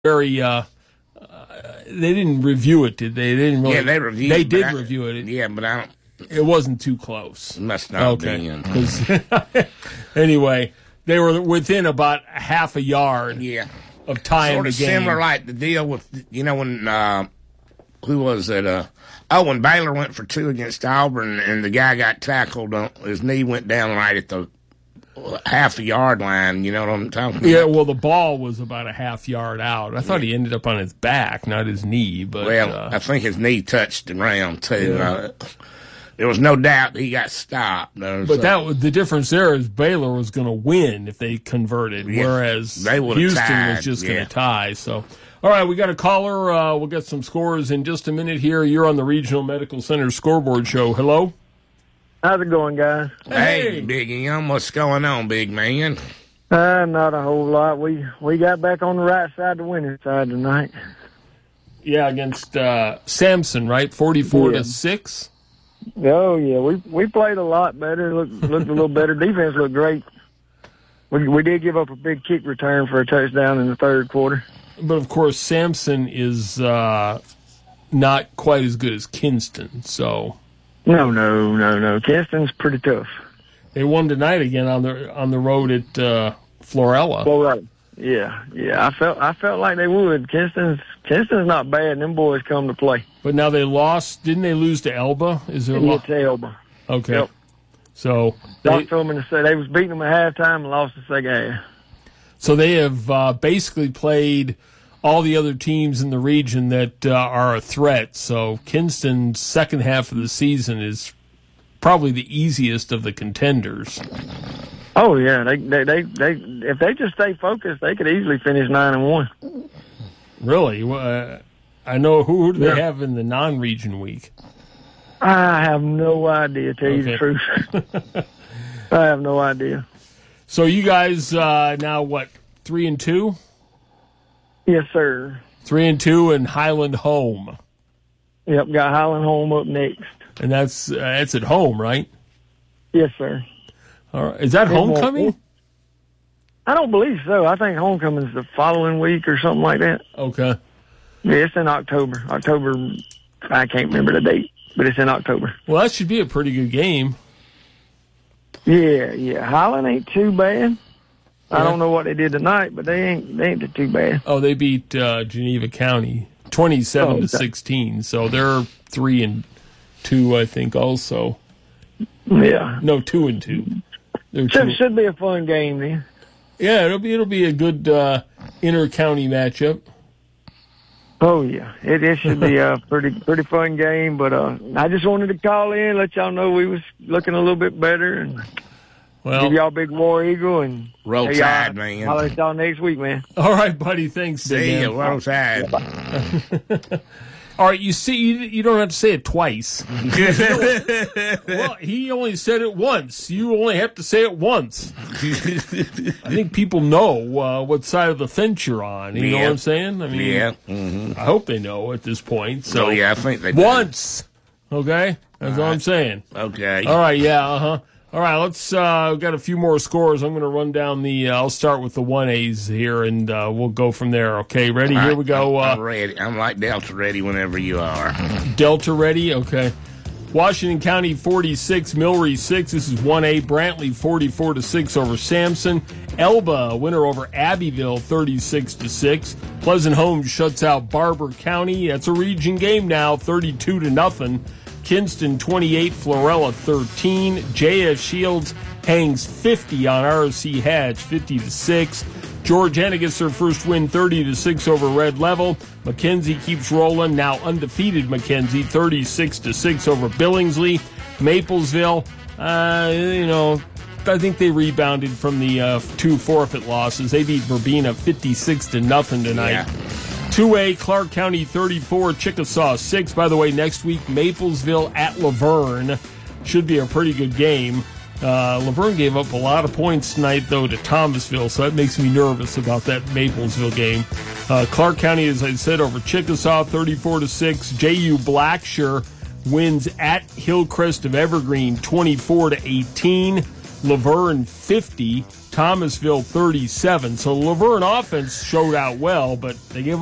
very. They didn't review it, did they? They didn't really. Yeah, they reviewed. They did review it. Yeah, but I don't. It wasn't too close. Must not be. Anyway, they were within about half a yard. Yeah. Of tying sort the of game. Similar like the deal with when who was it? When Baylor went for 2 against Auburn and the guy got tackled, his knee went down right at the half a yard line. You know what I'm talking about? Yeah, well, the ball was about a half yard out. I thought he ended up on his back, not his knee. But I think his knee touched the ground too. Yeah. There was no doubt he got stopped. But the difference there is Baylor was going to win if they converted, whereas Houston was just going to tie. So, all right, we got a caller. We'll get some scores in just a minute here. You're on the Regional Medical Center Scoreboard Show. Hello? How's it going, guys? Hey, Big M. What's going on, big man? Not a whole lot. We got back on the right side, the winning side tonight. Yeah, against Samson, right? 44-6. Oh yeah, we played a lot better. Looked a little better. Defense looked great. We did give up a big kick return for a touchdown in the third quarter. But of course, Samson is not quite as good as Kinston. So no. Kinston's pretty tough. They won tonight again on the road at Florella. Florella. Yeah. I felt like they would. Kinston's not bad. Them boys come to play. But now they lost. Didn't they lose to Elba? Is there to Elba? Okay. Yep. So Doc told me to say they was beating them at halftime and lost the second half. So they have basically played all the other teams in the region that are a threat. So Kinston's second half of the season is probably the easiest of the contenders. Oh yeah, they if they just stay focused, they could easily finish 9-1. Really? I know who do they have in the non-region week? I have no idea, to tell you the truth. I have no idea. So you guys now what? 3-2? Yes, sir. 3-2 and Highland home. Yep, got Highland home up next. And that's at home, right? Yes, sir. All right. Is that homecoming? I don't believe so. I think homecoming's the following week or something like that. Okay. Yeah, it's in October. I can't remember the date, but it's in October. Well, that should be a pretty good game. Yeah. Highland ain't too bad. Yeah. I don't know what they did tonight, but they ain't too bad. Oh, they beat Geneva County 27-16. So they're 3-2, I think, also. Yeah. No, 2-2. Should be a fun game then. Yeah, it'll be a good inter-county matchup. Oh yeah, it should be a pretty fun game. But I just wanted to call in, let y'all know we was looking a little bit better, and give y'all a big War Eagle and roll tide, man. I'll let y'all next week, man. All right, buddy. Thanks. See you. Roll tide. All right, you see, you don't have to say it twice. Well, he only said it once. You only have to say it once. I think people know what side of the fence you're on. You know what I'm saying? I mean, I hope they know at this point. So, I think they do. Once. Okay? That's all I'm saying. Okay. All right, yeah, All right, let's, we've got a few more scores. I'm going to run down I'll start with the 1As here, and we'll go from there. Okay, ready? Here we go. I'm ready. I'm like Delta ready whenever you are. Delta ready? Okay. Washington County 46, Milry 6. This is 1A. Brantley 44-6 over Samson. Elba, winner over Abbeville 36-6. Pleasant Home shuts out Barber County. That's a region game now, 32-0. Kinston 28, Florella 13. J.F. Shields hangs 50 on RC Hatch, 50-6. George Henna gets their first win, 30-6 over Red Level. McKenzie keeps rolling, now undefeated McKenzie, 36-6 over Billingsley. Maplesville, I think they rebounded from the 2 forfeit losses. They beat Verbena 56-0 tonight. Yeah. 2A, Clark County 34, Chickasaw 6. By the way, next week, Maplesville at Laverne. Should be a pretty good game. Laverne gave up a lot of points tonight, though, to Thomasville, so that makes me nervous about that Maplesville game. Clark County, as I said, over Chickasaw 34-6. J.U. Blackshear wins at Hillcrest of Evergreen 24-18. Laverne 50 Thomasville 37. So the Laverne offense showed out well, but they gave